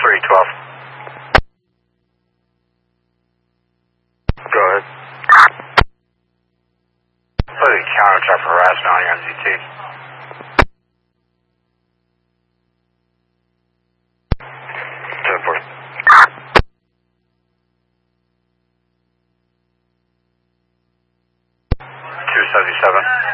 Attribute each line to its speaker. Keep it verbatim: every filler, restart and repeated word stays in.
Speaker 1: three twelve. Go ahead. Putting counter-trap harassment on your M Z T. ten four. two seventy-seven.